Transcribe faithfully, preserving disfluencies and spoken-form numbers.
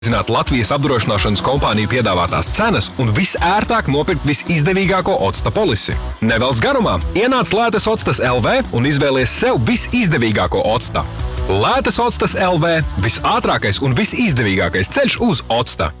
Zināt Latvijas apdrošināšanas kompāniju piedāvātās cenas un visērtāk nopirkt visizdevīgāko octa polisi. Nevelc garumā, ienāc Lētas Octas L V un izvēlies sev visizdevīgāko octa. Lētas Octas L V – visātrākais un visizdevīgākais ceļš uz octa.